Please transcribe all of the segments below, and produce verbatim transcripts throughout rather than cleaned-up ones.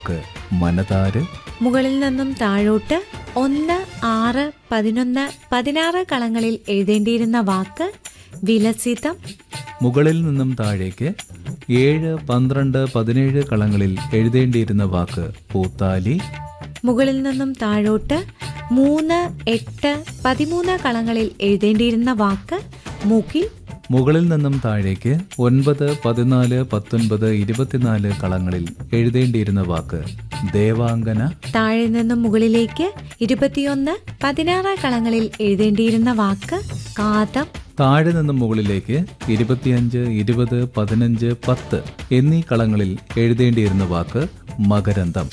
മനതാര്. മുകളിൽ നിന്നും താഴോട്ട് ഒന്ന്, ആറ്, പതിനൊന്ന്, പതിനാറ് കളങ്ങളിൽ എഴുതേണ്ടിയിരുന്ന വാക്ക് വിലസിതം. മുകളിൽ നിന്നും താഴേക്ക് ഏഴ്, പന്ത്രണ്ട്, പതിനേഴ് കളങ്ങളിൽ എഴുതേണ്ടിയിരുന്ന വാക്ക് പൂത്താലി. മുകളിൽ നിന്നും താഴോട്ട് മൂന്ന്, എട്ട്, പതിമൂന്ന് കളങ്ങളിൽ എഴുതേണ്ടിയിരുന്ന വാക്ക് മുകിൽ. മുകളിൽ നിന്നും താഴേക്ക് ഒൻപത്, പതിനാല്, പത്തൊൻപത്, ഇരുപത്തിനാല് കളങ്ങളിൽ എഴുതേണ്ടിയിരുന്ന വാക്ക് ദേവാംഗന. താഴെ നിന്നും മുകളിലേക്ക് ഇരുപത്തിയൊന്ന്, പതിനാറ് കളങ്ങളിൽ എഴുതേണ്ടിയിരുന്ന വാക്ക് കാതം. താഴെ നിന്നും മുകളിലേക്ക് ഇരുപത്തിയഞ്ച്, ഇരുപത്, പതിനഞ്ച്, പത്ത് എന്നീ കളങ്ങളിൽ എഴുതേണ്ടിയിരുന്ന വാക്ക് മകരന്തം.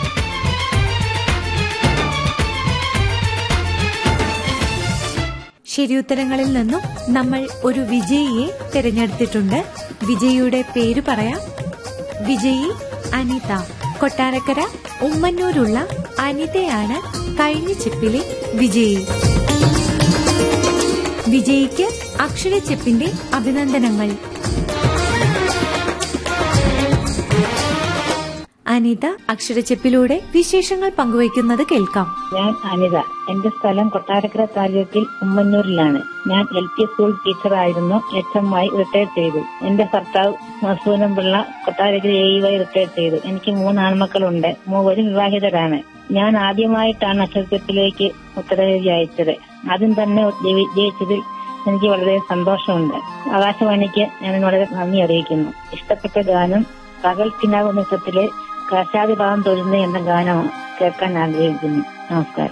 ശരിയുത്തരങ്ങളിൽ നിന്നും നമ്മൾ ഒരു വിജയിയെ തിരഞ്ഞെടുത്തിട്ടുണ്ട്. വിജയിയുടെ പേര് പറയാം. വിജയി അനിത. കൊട്ടാരക്കര ഉമ്മന്നൂരുള്ള അനിതയാണ് കഴിഞ്ഞ ചെപ്പിലെ വിജയി. വിജയിക്ക് അക്ഷരച്ചെപ്പിന്റെ അഭിനന്ദനങ്ങൾ. അനിത അക്ഷരച്ചെപ്പിലൂടെ വിശേഷങ്ങൾ പങ്കുവയ്ക്കുന്നത് കേൾക്കാം. ഞാൻ അനിത. എന്റെ സ്ഥലം കൊട്ടാരക്കര താലൂക്കിൽ ഉമ്മന്നൂരിലാണ്. ഞാൻ L P school ടീച്ചറായിരുന്നു. H M ആയി റിട്ടയർ ചെയ്തു. എന്റെ ഭർത്താവ് മസൂനം Pillai Kottarakkara A E Y retire ചെയ്തു. എനിക്ക് മൂന്ന് ആൺമക്കളുണ്ട്. മൂവരും വിവാഹിതരാണ്. ഞാൻ ആദ്യമായിട്ടാണ് അക്ഷരച്ചെപ്പിലേക്ക് ഉത്തരവേദി അയച്ചത്. ആദ്യം തന്നെ ജയിച്ചതിൽ എനിക്ക് വളരെ സന്തോഷമുണ്ട്. ആകാശവാണിക്ക് ഞാൻ വളരെ നന്ദി അറിയിക്കുന്നു. ഇഷ്ടപ്പെട്ട ഗാനം പകൽ കിനാവ് നൃത്തത്തിലെ കാശാദിഭാവം തൊഴുന്ന എന്ന ഗാനം കേൾക്കാൻ ആഗ്രഹിക്കുന്നു. നമസ്കാരം.